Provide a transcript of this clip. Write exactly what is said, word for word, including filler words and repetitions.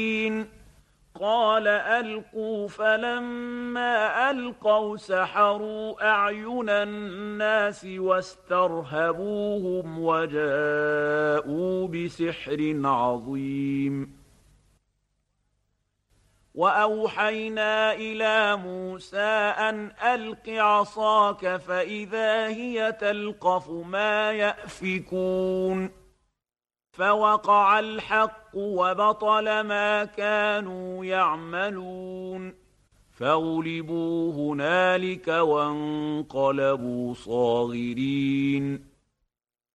قال ألقوا، فلما ألقوا سحروا أعين الناس واسترهبوهم وجاءوا بسحر عظيم. وأوحينا إلى موسى أن ألق عصاك فإذا هي تلقف ما يأفكون، فوقع الحق وبطل ما كانوا يعملون، فغلبوا هنالك وانقلبوا صاغرين.